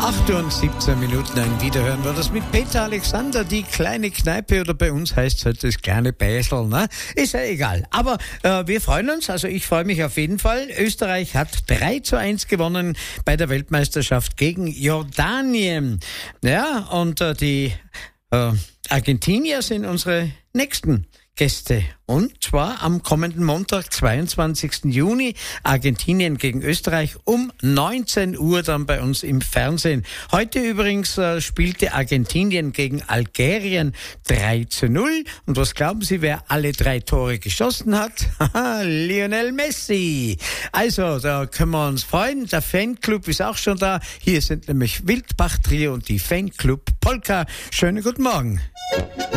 8 Uhr und 17 Minuten ein Wiederhören war das mit Peter Alexander, die kleine Kneipe, oder bei uns heißt es halt das kleine Bäsel, ne? Ist ja egal. Aber wir freuen uns, also ich freue mich auf jeden Fall. Österreich hat 3:1 gewonnen bei der Weltmeisterschaft gegen Jordanien. Ja, und die Argentinier sind unsere nächsten Gäste. Und zwar am kommenden Montag, 22. Juni, Argentinien gegen Österreich um 19 Uhr dann bei uns im Fernsehen. Heute übrigens spielte Argentinien gegen Algerien 3:0. Und was glauben Sie, wer alle 3 Tore geschossen hat? Haha, Lionel Messi. Also, da können wir uns freuen. Der Fanclub ist auch schon da. Hier sind nämlich Wildbach Trio und die Fanclub Polka. Schönen guten Morgen.